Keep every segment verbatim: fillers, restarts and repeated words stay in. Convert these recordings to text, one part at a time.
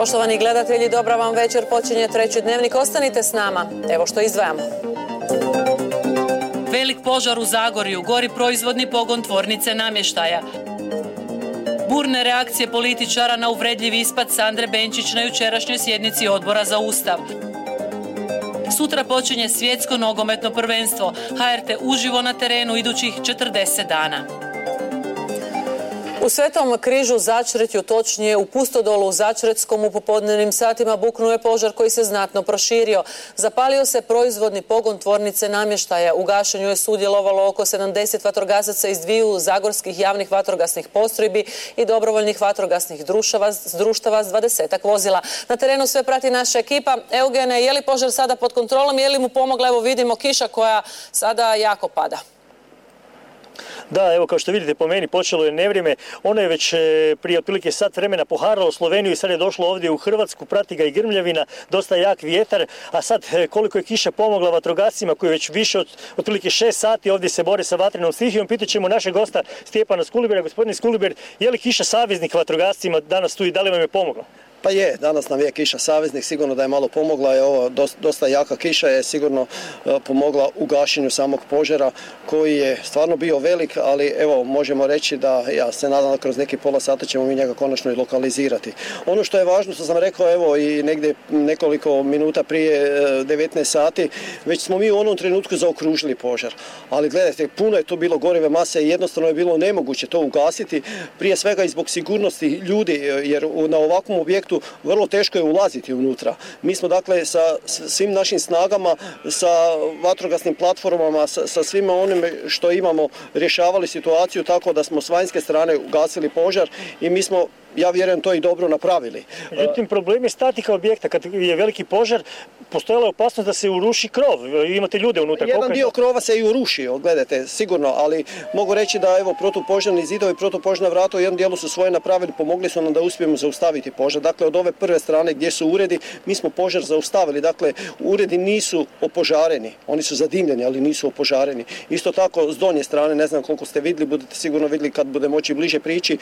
Poštovani gledatelji, dobra vam večer, počinje treći dnevnik. Ostanite s nama. Evo što izdvajamo. Velik požar u Zagorju, gori proizvodni pogon tvornice namještaja. Burne reakcije političara na uvredljiv ispad Sandre Benčić na jučerašnjoj sjednici Odbora za Ustav. Sutra počinje svjetsko nogometno prvenstvo. H R T uživo na terenu idućih četrdeset dana. U Svetom Križu Začretju, točnije u Pustodolu u Začretskom, u popodnevnim satima buknuo je požar koji se znatno proširio. Zapalio se proizvodni pogon tvornice namještaja. U gašenju je sudjelovalo oko sedamdeset vatrogasaca iz dviju zagorskih javnih vatrogasnih postrojbi i dobrovoljnih vatrogasnih društava, društava s dvadesetak vozila. Na terenu sve prati naša ekipa. Eugene, je li požar sada pod kontrolom, je li mu pomogla? Evo vidimo kiša koja sada jako pada. Da, evo kao što vidite po meni počelo je nevrijeme. Ono je već prije otprilike sat vremena poharalo Sloveniju i sad je došlo ovdje u Hrvatsku, prati ga i grmljavina, dosta jak vjetar, a sad koliko je kiša pomogla vatrogascima koji već više od otprilike šest sati ovdje se bore sa vatrenom stihijom. Pitat ćemo našeg gosta Stjepana Skulibera. Gospodine Skuliber, je li kiša saveznik vatrogascima danas tu i da li vam je pomogla? Pa je, danas nam je kiša saveznik, sigurno da je malo pomogla, je ovo dosta jaka kiša je sigurno pomogla u gašenju samog požara koji je stvarno bio velik, ali evo možemo reći da ja se nadam da kroz neki pola sata ćemo mi njega konačno i lokalizirati. Ono što je važno, što sam rekao evo i negdje nekoliko minuta prije devetnaest sati, već smo mi u onom trenutku zaokružili požar. Ali gledajte, puno je to bilo gorive mase i jednostavno je bilo nemoguće to ugasiti, prije svega i zbog sigurnosti ljudi, jer na ovakvom objektu vrlo teško je ulaziti unutra. Mi smo dakle sa svim našim snagama, sa vatrogasnim platformama, sa, sa svima onim što imamo rješavali situaciju tako da smo s vanjske strane ugasili požar i mi smo, ja vjerujem, to i dobro napravili. Međutim, problem je statika objekta. Kad je veliki požar, postojala je opasnost da se uruši krov. Imate ljude unutra. Jedan dio krova se i urušio, gledajte, sigurno, ali mogu reći da evo protupožarni zidovi, protupožarna vrata u jednom dijelu su svoje napravili, pomogli su nam da uspijemo zaustaviti požar. Dakle, od ove prve strane gdje su uredi, mi smo požar zaustavili. Dakle, uredi nisu opožareni, oni su zadimljeni, ali nisu opožareni. Isto tako, s donje strane, ne znam koliko ste vidjeli, budete sigurno vidjeli kad bude moći bliže prići,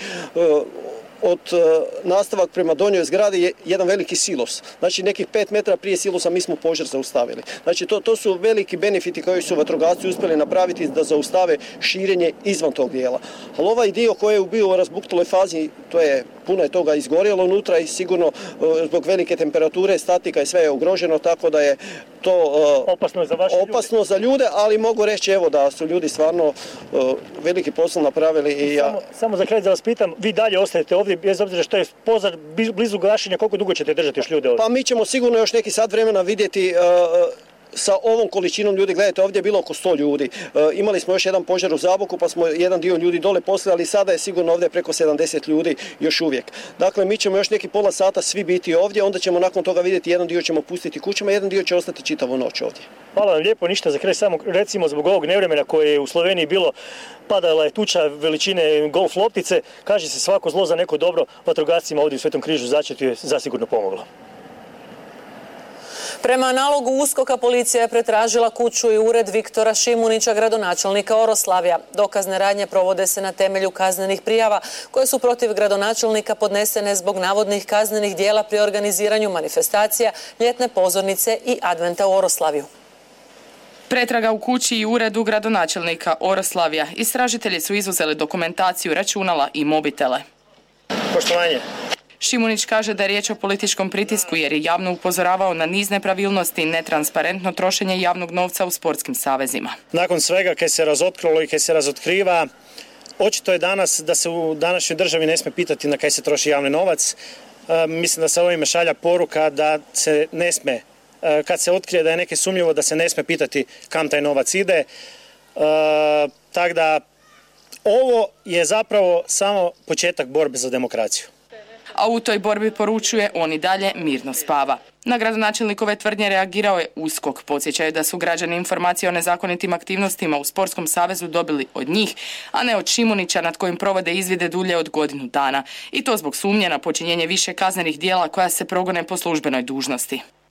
od nastavak prema donjoj zgradi je jedan veliki silos. Znači nekih pet metara prije silosa mi smo požar zaustavili. Znači to, to su veliki benefiti koji su vatrogasci uspjeli napraviti da zaustave širenje izvan tog dijela. Ali ovaj dio koji je bio u razbuktaloj fazi, to je puno je toga izgorjelo unutra i sigurno zbog velike temperature, statika i sve je ugroženo, tako da je to uh, opasno, za, vaše opasno ljude. za ljude, ali mogu reći evo da su ljudi stvarno uh, veliki posao napravili. I ja... samo, samo za kraj da vas pitam, vi dalje ostajete ovdje bez obzira što je požar blizu gašenja, koliko dugo ćete držati još ljude ovdje? Pa mi ćemo sigurno još neki sat vremena vidjeti uh, sa ovom količinom ljudi. Gledajte, ovdje je bilo oko sto ljudi. E, imali smo još jedan požar u Zaboku, pa smo jedan dio ljudi dole poslali, ali sada je sigurno ovdje preko sedamdeset ljudi još uvijek. Dakle, mi ćemo još neki pola sata svi biti ovdje, onda ćemo nakon toga vidjeti, jedan dio ćemo pustiti kućama, jedan dio će ostati čitavu noć ovdje. Hvala vam lijepo, ništa za kraj, samo recimo zbog ovog nevremena koje je u Sloveniji bilo, padala je tuča veličine golf loptice, kaže se svako zlo za neko dobro, vatrogascima ovdje u Svetom Križu Začretju je zasigurno pomoglo. Prema nalogu USKOK-a policija je pretražila kuću i ured Viktora Šimunića, gradonačelnika Oroslavja. Dokazne radnje provode se na temelju kaznenih prijava koje su protiv gradonačelnika podnesene zbog navodnih kaznenih dijela pri organiziranju manifestacija, ljetne pozornice i adventa u Oroslavju. Pretraga u kući i uredu gradonačelnika Oroslavja. Istražitelji su izuzeli dokumentaciju, računala i mobitele. Poštovanje. Šimunić kaže da je riječ o političkom pritisku jer je javno upozoravao na niz nepravilnosti i netransparentno trošenje javnog novca u sportskim savezima. Nakon svega kaj se razotkrilo i kaj se razotkriva, očito je danas da se u današnjoj državi ne smije pitati na kaj se troši javni novac. E, mislim da se ovime šalja poruka da se ne smije, e, kad se otkrije da je neke sumnjivo, da se ne smije pitati kam taj novac ide. E, tako da ovo je zapravo samo početak borbe za demokraciju. A u toj borbi poručuje on i dalje mirno spava. Na gradonačelnikove tvrdnje reagirao je USKOK. Podsjećaju da su građani informacije o nezakonitim aktivnostima u Sportskom savezu dobili od njih, a ne od Šimunića nad kojim provode izvide dulje od godinu dana. I to zbog sumnje na počinjenje više kaznenih djela koja se progone po službenoj dužnosti.